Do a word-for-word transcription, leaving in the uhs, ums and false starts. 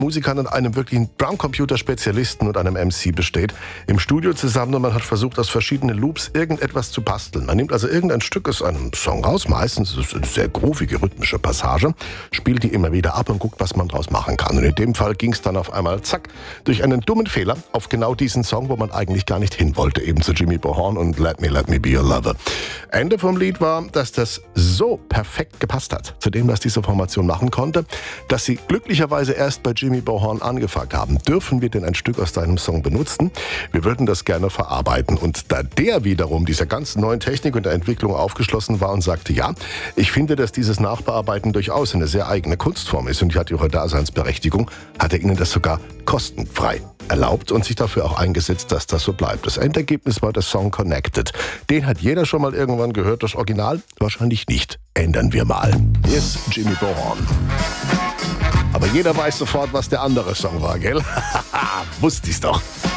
Musikern und einem wirklichen Drumcomputer-Spezialisten und einem M C besteht, im Studio zusammen und man hat versucht, aus verschiedenen Loops irgendetwas zu basteln. Man nimmt also irgendein Stück aus einem Song raus, meistens ist es eine sehr groovige, rhythmische Passage, spielt die immer wieder ab und guckt, was man draus machen kann. Und in dem Fall ging es dann auf einmal, zack, durch einen dummen Fehler auf genau diesen Song, wo man eigentlich gar nicht hin wollte, eben zu Jimmy Bohorn und Let Me, Let Me Be Your Lover. Ende vom Lied war, dass das so perfekt gepasst hat zu dem, was diese Formation machen konnte, dass sie glücklicherweise erst bei Jimmy Bohorn angefragt haben. Dürfen wir denn ein Stück aus deinem Song benutzen? Wir würden das gerne verarbeiten. Und da der wiederum dieser ganzen neuen Technik und der Entwicklung aufgeschlossen war und sagte, ja, ich finde, dass dieses Nachbearbeiten durchaus eine sehr eigene Kunstform ist und die hat ihre Daseinsberechtigung, hat er ihnen das sogar kostenfrei erlaubt und sich dafür auch eingesetzt, dass das so bleibt. Das Endergebnis war der Song Connected. Den hat jeder schon mal irgendwann gehört, das Original wahrscheinlich nicht. Ändern wir mal. Hier ist Jimmy Bohorn. Aber jeder weiß sofort, was der andere Song war, gell? Wusste ich's doch.